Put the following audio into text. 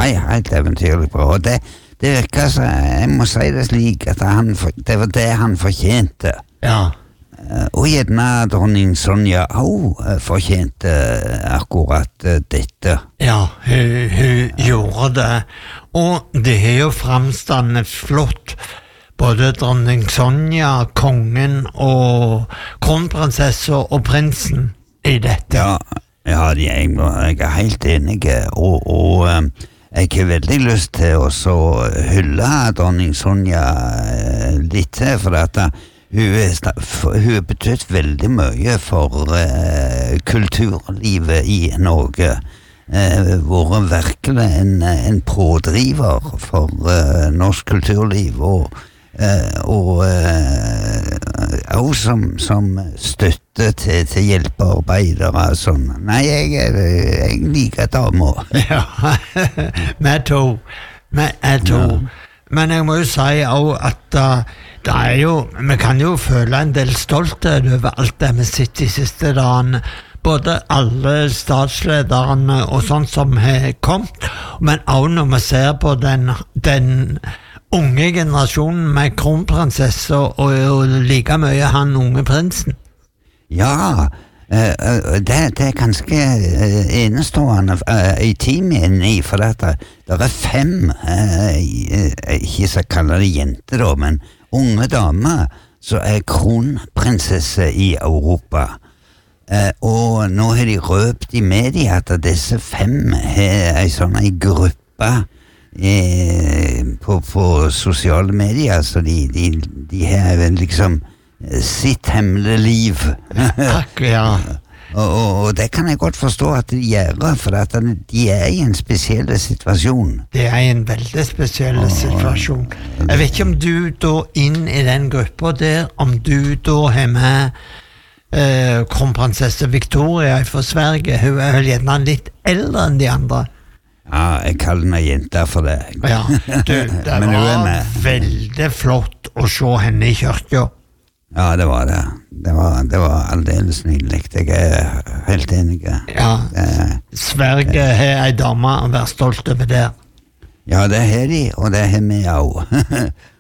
helt eventyrlig bra. Og det virker så, jeg må si det slik, at det var det han fortjente. Ja. Og gjerne dronning Sonja fortjente akkurat dette. Ja, hun gjorde det. Og det er jo fremstående flott. Både dronning Sonja, kongen og kronprinsessa og prinsen i dette. Ja, jeg er helt enig. Og jeg har veldig lyst til å hylle dronning Sonja litt til, for at hun har betydd veldig mye for kulturlivet i Norge. Vært virkelig en pådriver for norsk kulturliv og som støtte til hjelpearbeidere sånn. Nei, jeg liker damer. Ja, meg to. Men jeg må jo si også at det er jo, vi kan jo føle en del stolthet over alt det vi sitter i siste dagen, både alle statslederne og sånt som har kommet, men også når vi ser på den unge generasjonen med kronprinsesse og like mye han unge prinsen. Ja, det er ganske enestående i timen i, for at det 5, ikke så kaller det jenter da, men unge damer som kronprinsesse i Europa. Og nå har de røpt i media at disse 5 har en gruppe på sosiale medier, så de har liksom sitt hemmelige liv. Takk, ja. Og det kan jeg godt forstå at de gjør, for at de i en spesiell situasjon. Det en veldig spesiell situasjon. Jeg vet ikke om du da inn i den gruppa der, om du da har med kronprinsesse Victoria fra Sverige. Hun vel gjerne litt eldre enn de andre. Ja, jeg kaller henne jenta for det. Ja, det var veldig flott å se henne i kirka. Ja, det var det. Det var aldeles nydelig. Jeg helt enig. Ja, Sverige har en dame å være stolt over det. Ja, det har de, og det har vi også.